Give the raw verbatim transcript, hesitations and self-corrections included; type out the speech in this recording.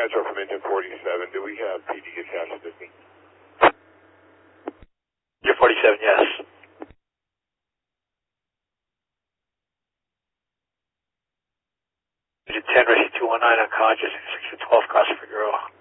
Metro from engine forty-seven. Do we have P D attached to this thing? Engine forty-seven, yes. Engine ten, Rescue two one nine, unconscious, six to twelve, cross for Euro.